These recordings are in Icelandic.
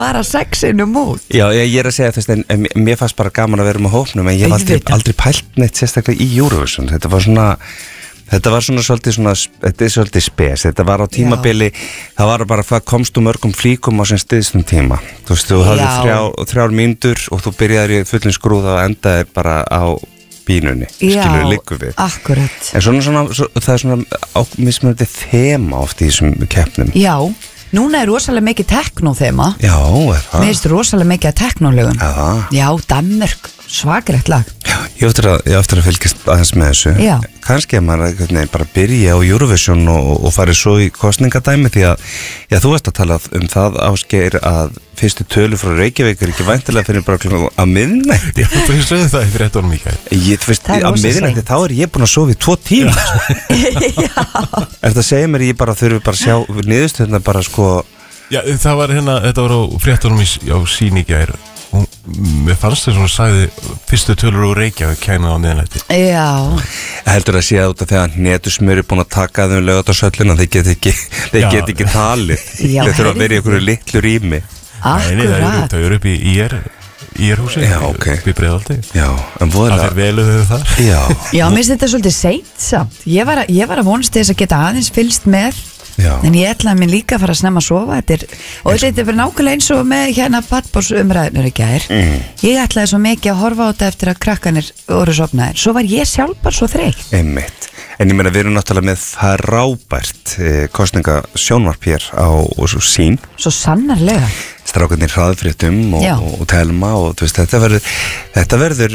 bara 6 út. Já, ég að segja þess en mér fannst bara gaman að vera með hópnum en ég hef aldrei pælt neitt sérstaklega í Eurovision. Þetta var svona svolítið spes. Þetta var á tímabili, það var bara hvað komst mörgum flíkum á sem styðstum tíma. Þú veist, þú hafði 3 mínútur og þú byrjaðir í fullin skrúða og endaðir bara á bínunni, skilur liggur við. Akkurat. En það er svona mismunandi þema oft í þessum keppnum. Já, núna rosalega mikið teknó-þema. Já, það. Mér finnst rosalega mikið að teknó-lögum. Já, Danmörk, svakalegt lag. Já, ég eftir að fylgjast aðeins með þessu. Já. Kannski að maður bara byrja á Eurovision og farið svo í kosningadæmi því að, já, þú veist að tala um það, Ásgeir, að fyrstu tölu frá Reykjavík ekki væntanlega fyrir bara á miðnætti. Já, þú sögðu það í fréttunum Mikael. Ég veist, á miðnætti þá ég búin að sofa í 2 tíma. Já. Það segir mér, ég bara þurfi bara að sjá niðurstöðuna bara sko. Já, það var þetta var á fréttunum á Sín í gær. Mér fannst þess að hún sagði fyrstu tölur úr Reykjavík kæna á miðnætti. Já. Heldur að sé út af þegar netusmur er búin að taka þeim Laugardalshöllina, þeir get ekki talið. Þeir þurfa að vera í einhverju litlu rými. Akkurat. Það eru upp í IR-húsi. Já, ok. Upp í Breiðholti. Já, en voðalega. Það er veluð þau þar. Já, mér finnst þetta svolítið seint samt. Ég var að vonast þess að geta aðeins fylgst með. Já. En ég ætlaði mér líka að fara að snemma að sofa og þetta er verið nákvæmlega eins og með hérna Badbors umræðinur í gær. Ég ætlaði svo mikið að horfa á þetta eftir að krakkanir voru sofnaðir. Svo var ég sjálf bara svo þreytt. Einmitt. En ég meina við erum náttúrulega með frábært kosningasjónvarp hér á Sín. Svo sannarlega. Strákarnir hraðfréttum og telma og þú veist, þetta verður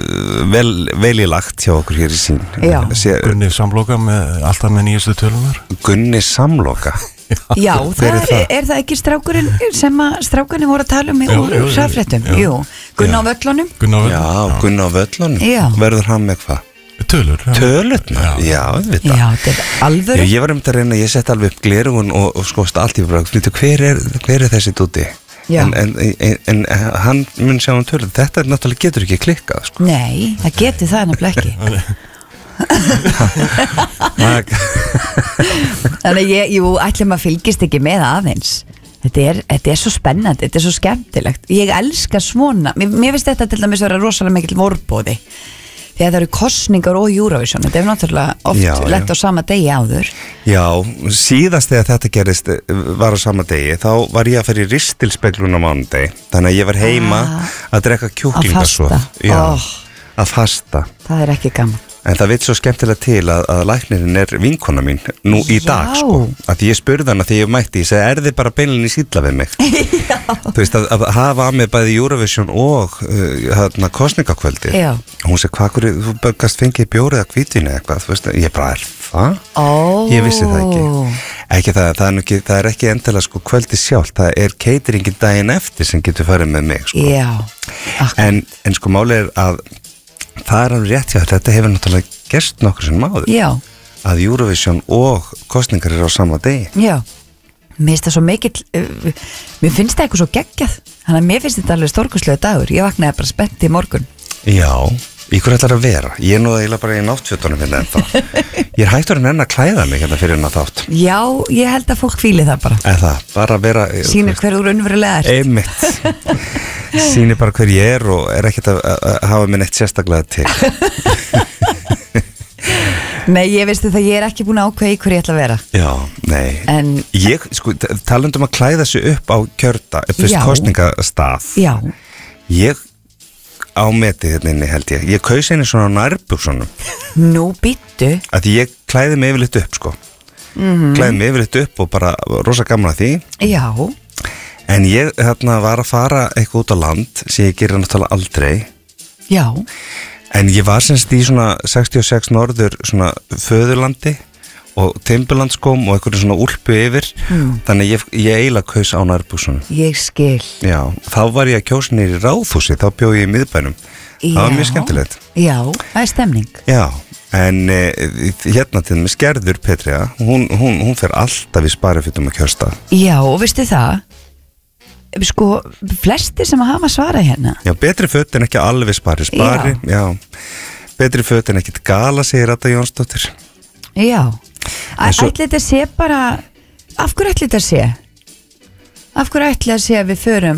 vel í lagt hjá okkur hér í Sín. Gunni Samloka alltaf með nýjastu tölunar. Gunni Samloka? Já, er það ekki strákurinn sem að strákarnir voru að tala um í hraðfréttum? Jú, Gunni á völlunum. Já, Gunni á völlunum. Verður hann með hvað? Tölurnar? Já, við það. Já, þetta er alvöru. Ég var að reyna, ég sett alveg upp glerugun og skoðst allt í bara, hver er þessi dúti? En hann mun sjá tölur. Þetta náttúrulega getur ekki klikkað, sko. Nei, það getur það nefnilega ekki. Þannig ætlum að fylgist ekki með aðeins. Þetta er svo spennandi, þetta er svo skemmtilegt. Ég elska svona. Mér finnst þetta til dæmis að vera rosalega mikill vorbóði. Þegar það eru kosningar og Eurovision. Þetta er náttúrulega oft lent á sama degi áður. Já, síðast þegar þetta gerist var á sama degi, þá var ég að fara í ristilspeglun á mánudegi. Þannig að ég var heima að drekka kjúklingasóð. Að fasta. Það er ekki gaman. En það veit svo skemmtilega til að læknirinn er vinkona mín nú í dag, sko. Að ég spurði hana þegar ég mætti, ég segi, þið bara beinlinni síðla við mig? Þú veist, að hafa að mig bæði Eurovision og kosningakvöldi. Hún segi, þú börgast fengið bjórið að hvítvínu eitthvað, þú veist, ég bara, það? Ég vissi það ekki. Það er ekki endilega sko kvöldi sjálf, það er cateringin daginn eftir sem getur farið með mig, sko. En sko málið er að það er alveg rétt hjá þetta hefur náttúrulega gerst nokkur sem máður. Að Eurovision og kosningar eru á sama degi. Já, mér finnst það svo mikill, mér finnst það eitthvað svo geggjað, þannig að mér finnst þetta alveg stórkostlegur dagur. Ég vaknaði bara spennt í morgun. Já, í hverju ætlar að vera? Ég er nú eiginlega bara í náttfjötunum hérna ennþá. Ég er hættur en enn að klæða mig hérna fyrir hennar þátt. Já, ég held að fólk fíli það bara. Bara vera... Sýnir hverju raunverulega ert. Einmitt. Sýnir bara hver ég er og er ekkert að hafa mig neitt sérstaklega til. Nei, ég veistu það, ég er ekki búin að ákveða í hverju ég ætla að vera. Já, nei. En ég, sko, talandum að klæða sig upp á fyrst kosningastað. Já. Ég ámeti hérna inni held ég. Ég kaus henni svona nærbuksunum. Nú býttu. Að ég klæði mig yfirleitt upp, sko. Klæði mig yfirleitt upp og bara rosa gaman að því. Já. En ég var að fara eitthvað út á land sem ég gerir náttúrulega aldrei. Já. En ég var semst í svona 66 norður svona föðurlandi og timburlandskom og eitthvað svona úlpu yfir. Þannig ég eiginlega kaus á nærbuksunum. Ég skil. Já, þá var ég að kjósa niður í Ráðhúsi, þá bjó ég í miðbænum. Það var mjög skemmtilegt. Já, það er stemning. Já, en hérna til með Skerður Petria, hún fer alltaf í sparifötum að kjörsta. Já, og veistu það? Sko, flestir sem að hafa svara hérna. Já, betri föt en ekki alveg spari. Já. Betri föt en ekkit gala, segir Adda Jónsdóttir. Já. Ætli þetta sé bara, af hverju ætli þetta sé? Af hverju ætli að sé að við förum